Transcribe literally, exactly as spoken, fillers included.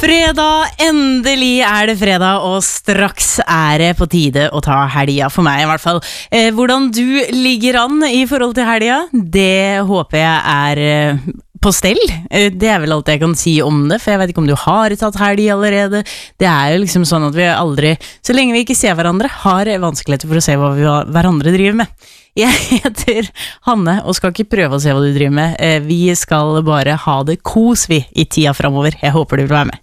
Fredag, endelig er det fredag, og straks er det på tide å ta helga, for meg i hvert fall. Eh, hvordan du ligger an i forhold til helga, det håper jeg er eh, på stell. Eh, det er vel alt jeg kan si om det, for jeg vet ikke om du har tatt helg allerede. Det er jo liksom sånn at vi aldri, så lenge vi ikke ser hverandre, har vanskeligheter for å se hva vi hverandre driver med. Jeg heter Hanne, og skal ikke prøve å se hva du driver med. Eh, vi skal bare ha det kos vi i tida fremover. Jeg håper du vil være med.